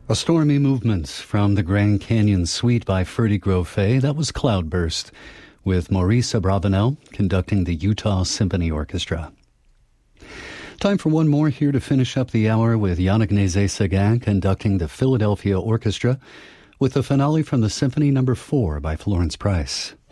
A stormy movement from the Grand Canyon Suite by Ferdy Grofé. That was Cloudburst, with Maurice Abravanel conducting the Utah Symphony Orchestra. Time for one more here to finish up the hour with Yannick Nézet-Séguin conducting the Philadelphia Orchestra with the finale from the Symphony No. 4 by Florence Price.